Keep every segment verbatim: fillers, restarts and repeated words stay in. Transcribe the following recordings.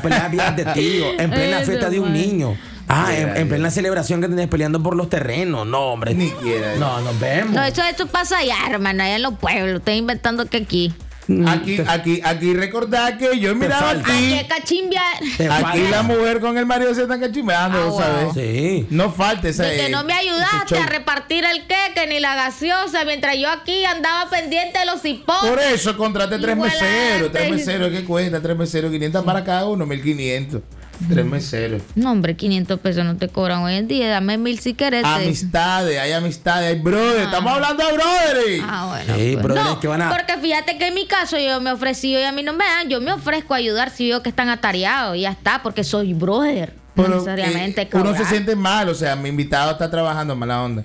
peleas vías de tío, en plena fiesta de un niño. Ah, en, en plena celebración que tenés peleando por los terrenos. No, hombre. Ni quiera. No, nos vemos. No, eso, eso pasa allá, hermano, allá en los pueblos. Estoy inventando que aquí. Aquí, aquí, aquí recordar que yo miraba falta. aquí. ¿Qué cachimba? Te Aquí falta. la mujer con el marido se están cachimbeando, Ah, ¿sabes? bueno. Sí. No falta esa. De que eh, no me ese ayudaste show. a repartir el queque ni la gaseosa mientras yo aquí andaba pendiente de los hipotes. Por eso contraté tres Igual meseros. antes. Tres meseros, ¿qué cuesta? Tres meseros, quinientos para cada uno, mil quinientos. Tres meseros. No, hombre, quinientos pesos no te cobran hoy en día. Dame mil si quieres. Amistades, hay amistades, hay brothers. Ah. Estamos hablando de brothers. Ah, bueno. Sí, pues. brothers No, que van a- porque fíjate que en mi caso yo me ofrecí y a mí no me dan. Yo me ofrezco a ayudar si veo que están atareados y ya está, porque soy brother. No Pero, necesariamente eh, uno se cobrar. siente mal, o sea, mi invitado está trabajando mala onda.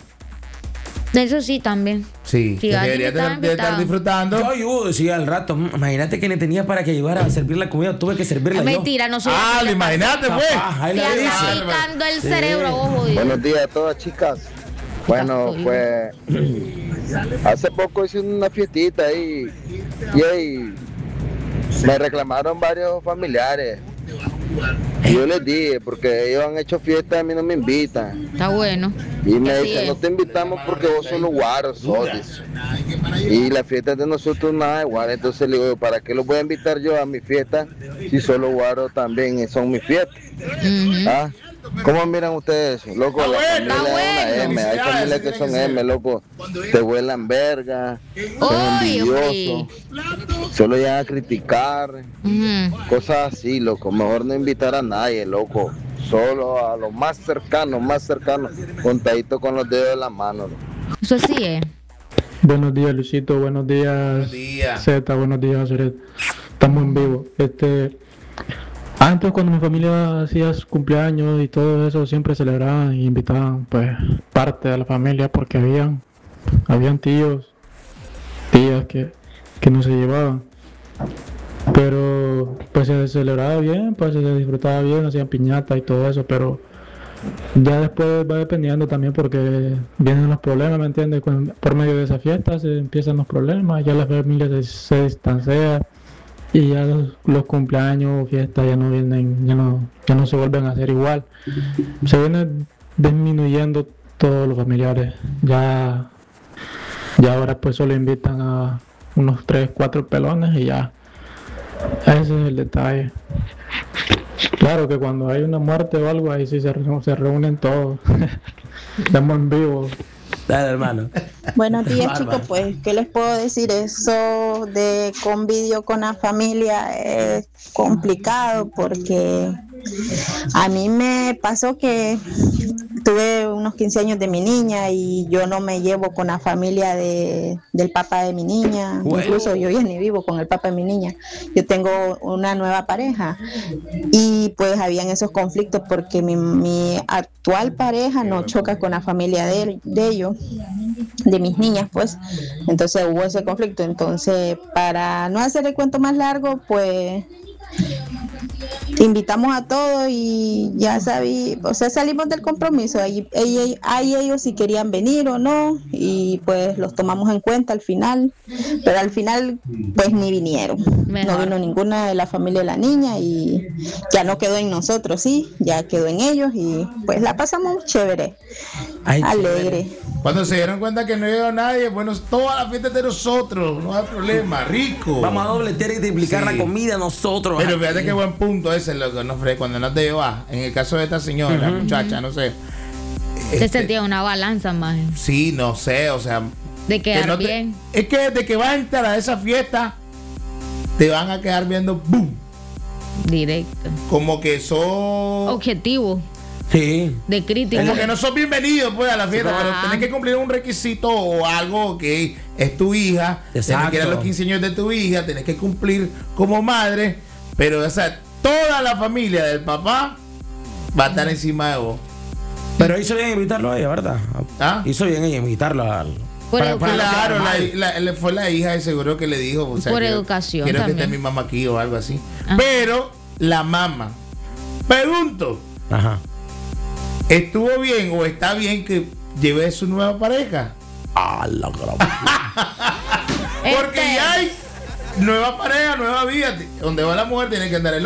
Eso sí, también. Sí, Sí, que alguien debería está de, de estar invitado. disfrutando. Yo ayudo, sí, al rato. Mm, Imagínate que me tenía para que ayudara a servir la comida. Tuve que servirla yo. Mentira, no soy Ah, así, lo imagínate, pues. Capaz, ahí Te la anda dice. picando el Sí. cerebro, vos jodido. Buenos días a todas, chicas. Bueno, pues hace poco hice una fiestita ahí y ahí me reclamaron varios familiares. Y yo les dije, porque ellos han hecho fiesta y a mí no me invitan. Está bueno. Y me Así dicen, es. no te invitamos porque vos sos los guaros, sos, dice. Y la fiesta de nosotros nada igual. Entonces le digo, ¿para qué los voy a invitar yo a mi fiesta si solo guaros también son mis fiestas? Ujú. ¿Ah? ¿Cómo miran ustedes? Loco, Está la bueno, familia está es una bueno. M. Hay Felicidades, familias que tiene son que ser. M, loco. Te vuelan verga, son Oye, envidiosos, solo llegan a criticar, Ujú. cosas así, loco. Mejor no invitar a nadie, loco. Solo a los más cercanos, más cercanos, contadito con los dedos de la mano. Loco. Eso sí es. Buenos días, Luisito. Buenos días, Buenos días. Zeta. Buenos días, Azuret. Estamos en vivo. Este, antes, cuando mi familia hacía sus cumpleaños y todo eso, siempre celebraban y invitaban, pues, parte de la familia porque habían, habían tíos, tías que, que no se llevaban. Pero, pues, se celebraba bien, pues, se disfrutaba bien, hacían piñata y todo eso, pero ya después va dependiendo también porque vienen los problemas, ¿me entiendes? Cuando- por medio de esa fiesta se empiezan los problemas, ya la familia se, se distancia y ya los, los cumpleaños o fiestas ya no vienen, ya no, ya no se vuelven a hacer igual. Se viene disminuyendo todos los familiares. Ya, ya ahora pues solo invitan a unos tres, cuatro pelones y ya. Ese es el detalle. Claro que cuando hay una muerte o algo, ahí sí se, re- se reúnen todos. Estamos en vivo. Dale, hermano. Buenos días, Bárbaro. chicos. Pues, ¿qué les puedo decir? Eso de convivio con la familia es complicado porque a mí me pasó que tuve unos quince años de mi niña y yo no me llevo con la familia de, del papá de mi niña. Bueno. Incluso yo ya ni vivo con el papá de mi niña. Yo tengo una nueva pareja y pues habían esos conflictos porque mi, mi actual pareja no choca con la familia de, él- de ellos, de mis niñas, pues. Entonces hubo ese conflicto. Entonces, para no hacer el cuento más largo, pues invitamos a todos y ya sabí, o sea, salimos del compromiso. Ahí, ahí, ahí ellos si querían venir o no, y pues los tomamos en cuenta al final, pero al final pues ni vinieron. Mejor. No vino ninguna de la familia de la niña y ya no quedó en nosotros, sí, ya quedó en ellos y pues la pasamos chévere, Ay, alegre. Cuando se dieron cuenta que no llegó nadie, bueno, toda la fiesta es de nosotros, no hay problema, rico. Vamos a dobletear y triplicar Sí. la comida nosotros. Pero Ay, fíjate qué buen punto ese, loco, no, Fred, cuando no te llevas. En el caso de esta señora, la muchacha, no sé. Se este, sentía una balanza más. Sí, no sé, o sea. De que quedar no te- bien. es que desde que vas a entrar a esa fiesta, te van a quedar viendo, boom, Directo. como que sos. Objetivo. Sí. De crítica. Como que no sos bienvenido pues a la fiesta, Sí, pero ah. tenés que cumplir un requisito o algo que es tu hija, tenés Exacto. que ir a los quince años de tu hija, tenés que cumplir como madre, pero o sea, toda la familia del papá va a estar encima de vos. Pero hizo bien invitarlo a ella, ¿verdad? ¿Ah? Hizo bien ella invitarlo al. Por para- educación. para- Claro, para- la, la- le- fue la hija de seguro que le dijo, o sea, Por quiero- educación quiero que también. esté mi mamá aquí o algo así. Ah. Pero la mamá, pregunto, Ajá. ¿estuvo bien o está bien que lleve su nueva pareja? Ah, la gran- Porque Este- ya hay nueva pareja, nueva vida. Donde va la mujer tiene que andar el